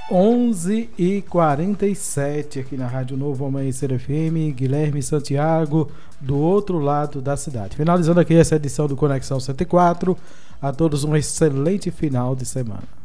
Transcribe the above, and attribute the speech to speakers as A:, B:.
A: 11h47 aqui na Rádio Novo Amanhecer FM, Guilherme Santiago, do outro lado da cidade. Finalizando aqui essa edição do Conexão 104, a todos um excelente final de semana.